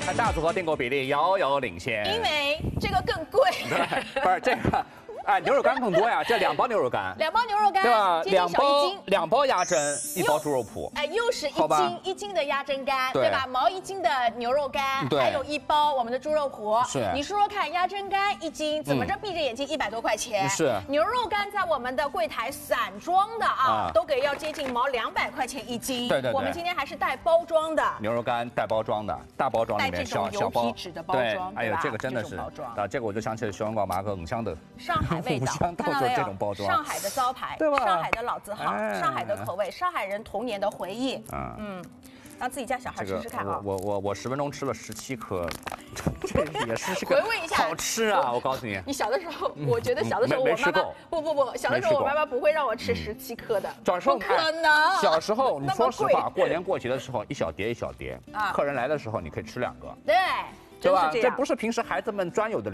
们大组合订购比例遥遥领先。 因为这个更贵。 对，不是这个。哎，牛肉干更多呀，这2包牛肉干 ，2包牛肉干， 对吧？2包鸭胗，1包猪肉脯， 哎，又是1斤的鸭胗干，对吧？毛1斤的牛肉干， 对， 还有1包我们的猪肉脯。 是， 你说说看，鸭胗干1斤，怎么着闭着眼睛100多块钱？ 是， 牛肉干在我们的柜台散装的啊，都给要接近毛200块钱1斤。 对， 我们今天还是带包装的牛肉干，带包装的，大包装里面小包纸的包装， 哎呦，这个真的是啊，这个我就想起了小阳光马克香的上海味道。 就这种包装， 上海的招牌，对吧？上海的老字号，上海的口味，上海人童年的回忆。让自己家小孩吃吃看啊！ 我10分钟吃了17颗，这也是回味一下， 好吃啊！我告诉你， 你小的时候，我觉得小的时候我妈妈不，小的时候我妈妈不会让我吃17颗的，不可能。 小时候，你说实话，过年过节的时候，1小碟1小碟，客人来的时候你可以吃2个， 对， 对吧？这不是平时孩子们专有的。